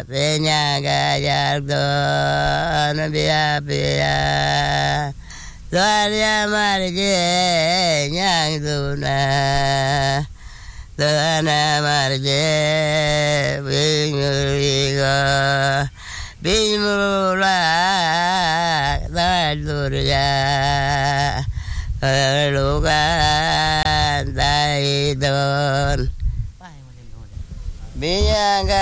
penyaga jardon bia bia Tuaria marge nyang tuna Tuna marge bingurigo Bingula Taduria Lugan Daidon Binyaga